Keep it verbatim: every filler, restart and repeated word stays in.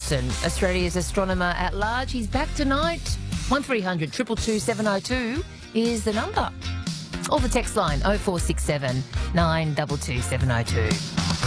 Watson, Australia's astronomer at large. He's back tonight. one three hundred two two two seven oh two is the number. Or the text line oh four six seven nine two two seven oh two.